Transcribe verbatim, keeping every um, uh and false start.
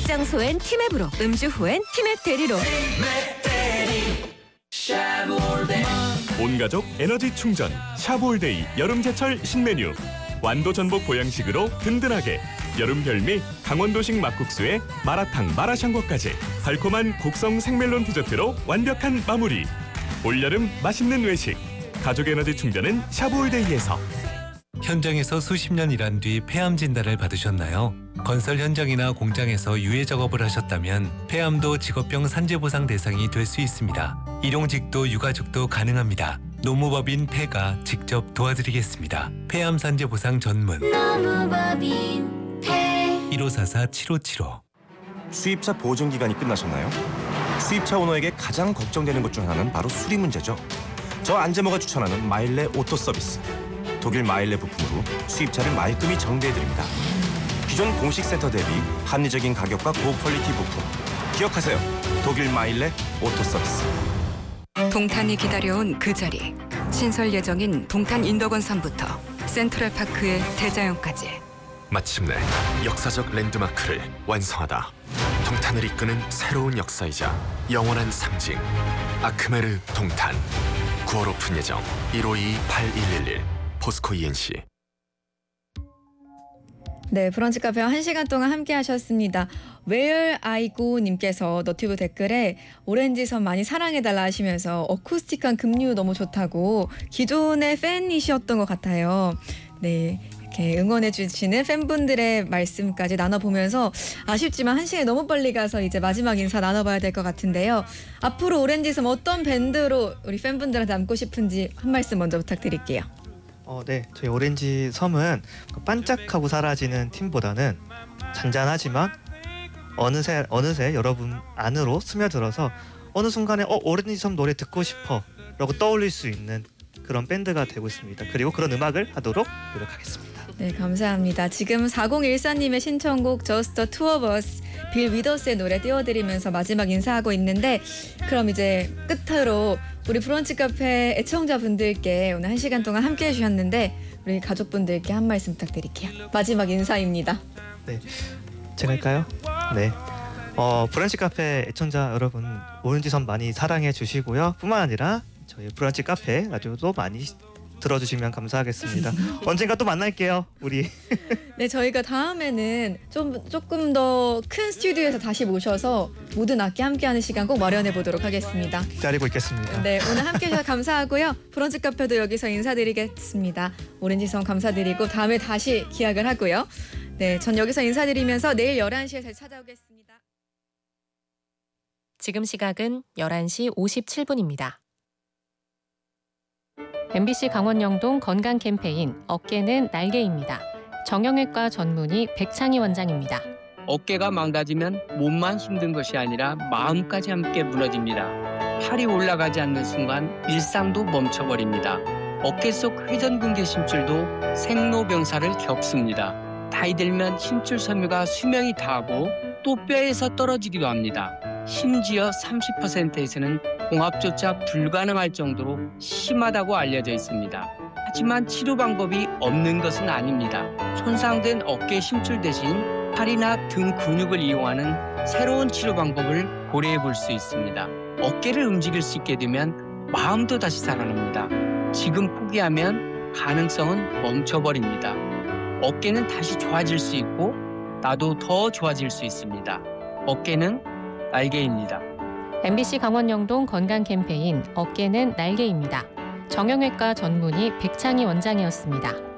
약속 장소엔 티맵으로, 음주 후엔 티맵 대리로. 온 가족 에너지 충전 샤브올데이 여름제철 신메뉴. 완도 전복 보양식으로 든든하게. 여름 별미 강원도식 막국수에 마라탕 마라샹궈까지 달콤한 곡성 생멜론 디저트로 완벽한 마무리. 올여름 맛있는 외식. 가족 에너지 충전은 샤브올데이에서. 현장에서 수십 년 일한 뒤 폐암 진단을 받으셨나요? 건설 현장이나 공장에서 유해 작업을 하셨다면 폐암도 직업병 산재보상 대상이 될 수 있습니다. 일용직도 유가족도 가능합니다. 노무법인 폐가 직접 도와드리겠습니다. 폐암 산재보상 전문 노무법인 폐 일오사사 칠오칠오. 수입차 보증 기간이 끝나셨나요? 수입차 오너에게 가장 걱정되는 것 중 하나는 바로 수리 문제죠. 저 안재모가 추천하는 마일레 오토 서비스. 독일 마일레 부품으로 수입차를 말끔히 정비해드립니다. 기존 공식 센터 대비 합리적인 가격과 고퀄리티 부품. 기억하세요. 독일 마일레 오토 서비스. 동탄이 기다려온 그 자리. 신설 예정인 동탄 인덕원산부터 센트럴파크의 대자연까지. 마침내 역사적 랜드마크를 완성하다. 동탄을 이끄는 새로운 역사이자 영원한 상징. 아크메르 동탄. 구월 오픈 예정. 일오이 팔일일일. 포스코 이엔씨. 네, 브런치 카페와 한 시간 동안 함께 하셨습니다. Where I Go 님께서 너튜브 댓글에 오렌지선 많이 사랑해달라 하시면서 어쿠스틱한 급류 너무 좋다고 기존의 팬이셨던 것 같아요. 네, 이렇게 응원해 주시는 팬분들의 말씀까지 나눠보면서 아쉽지만 한 시간이 너무 빨리 가서 이제 마지막 인사 나눠봐야 될 것 같은데요. 앞으로 오렌지선 어떤 밴드로 우리 팬분들한테 남고 싶은지 한 말씀 먼저 부탁드릴게요. 어, 네, 저희 오렌지 섬은 반짝하고 사라지는 팀보다는 잔잔하지만 어느새 어느새 여러분 안으로 스며들어서 어느 순간에 어 오렌지 섬 노래 듣고 싶어라고 떠올릴 수 있는 그런 밴드가 되고 있습니다. 그리고 그런 음악을 하도록 노력하겠습니다. 네, 감사합니다. 지금 사공일사 님의 신청곡 Just the Two of Us, 빌 위더스의 노래 띄워드리면서 마지막 인사하고 있는데, 그럼 이제 끝으로 우리 브런치 카페 애청자분들께 오늘 한 시간 동안 함께 해주셨는데 우리 가족분들께 한 말씀 부탁드릴게요. 마지막 인사입니다. 네, 제가 할까요? 네, 어, 브런치 카페 애청자 여러분, 오렌지섬 많이 사랑해 주시고요. 뿐만 아니라 저희 브런치 카페 라디오도 많이 들어주시면 감사하겠습니다. 언젠가 또 만날게요, 우리. 네, 저희가 다음에는 좀 조금 더 큰 스튜디오에서 다시 모셔서 모든 악기 함께하는 시간 꼭 마련해 보도록 하겠습니다. 기다리고 있겠습니다. 네, 오늘 함께 해주셔서 감사하고요. 브런치 카페도 여기서 인사드리겠습니다. 오렌지선 감사드리고 다음에 다시 기약을 하고요. 네, 전 여기서 인사드리면서 내일 열한 시에 다시 찾아오겠습니다. 지금 시각은 열한 시 오십칠 분입니다. 엠비씨 강원 영동 건강 캠페인 어깨는 날개입니다. 정형외과 전문의 백창희 원장입니다. 어깨가 망가지면 몸만 힘든 것이 아니라 마음까지 함께 무너집니다. 팔이 올라가지 않는 순간 일상도 멈춰버립니다. 어깨 속 회전근개 심줄도 생로병사를 겪습니다. 나이 들면 심줄 섬유가 수명이 다하고 또 뼈에서 떨어지기도 합니다. 심지어 삼십 퍼센트에서는 봉합조차 불가능할 정도로 심하다고 알려져 있습니다. 하지만 치료 방법이 없는 것은 아닙니다. 손상된 어깨 심줄 대신 팔이나 등 근육을 이용하는 새로운 치료 방법을 고려해 볼 수 있습니다. 어깨를 움직일 수 있게 되면 마음도 다시 살아납니다. 지금 포기하면 가능성은 멈춰버립니다. 어깨는 다시 좋아질 수 있고 나도 더 좋아질 수 있습니다. 어깨는 날개입니다. 엠비씨 강원 영동 건강 캠페인 어깨는 날개입니다. 정형외과 전문의 백창희 원장이었습니다.